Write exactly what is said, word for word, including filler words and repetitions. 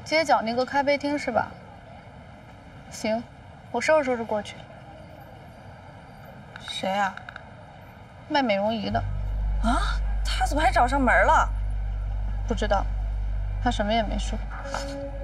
街角那个咖啡厅是吧？行，我收拾收拾过去。 谁呀？ 卖美容仪的。 啊？他怎么还找上门了？ 不知道，他什么也没说。